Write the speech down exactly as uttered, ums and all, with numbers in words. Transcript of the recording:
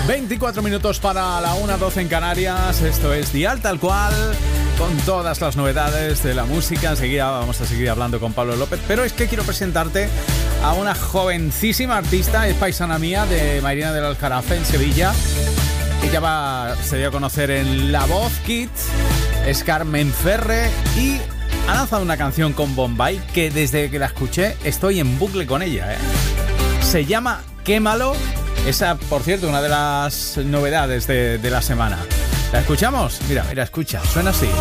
veinticuatro minutos para la una, doce en Canarias. Esto es Dial Tal Cual, con todas las novedades de la música. Enseguida vamos a seguir hablando con Pablo López, pero es que quiero presentarte a una jovencísima artista, es paisana mía, de Mairena del Aljarafe, en Sevilla. Ella va, se dio a conocer en La Voz Kids, es Carmen Ferre, y ha lanzado una canción con Bombay que desde que la escuché estoy en bucle con ella, ¿eh? Se llama Quémalo. Esa, por cierto, una de las novedades de, de la semana. ¿La escuchamos? Mira, mira, escucha, suena así.